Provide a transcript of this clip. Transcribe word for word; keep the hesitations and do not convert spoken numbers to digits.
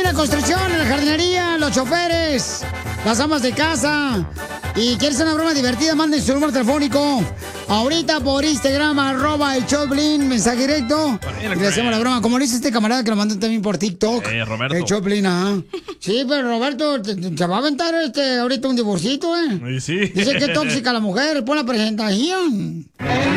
la construcción, en la jardinería, los choferes, las amas de casa. Y quieres una broma divertida, manden su número telefónico. Ahorita por Instagram, arroba el Choplin, mensaje directo. Y le hacemos la broma. Como le dice este camarada que lo mandó también por TikTok. Eh, Roberto. El Choplin, ajá. Sí, pero Roberto, te- te- se va a aventar este ahorita un divorcito, ¿eh? Y sí. Dice que es tóxica la mujer, pon la presentación.